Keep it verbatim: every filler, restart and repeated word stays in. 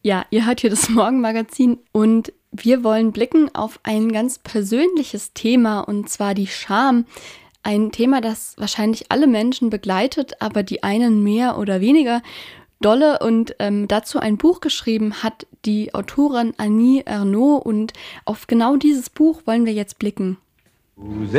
Ja, ihr hört hier das Morgenmagazin und wir wollen blicken auf ein ganz persönliches Thema, und zwar die Scham. Ein Thema, das wahrscheinlich alle Menschen begleitet, aber die einen mehr oder weniger dolle. Und ähm, dazu ein Buch geschrieben hat die Autorin Annie Ernaux, und auf genau dieses Buch wollen wir jetzt blicken. Vous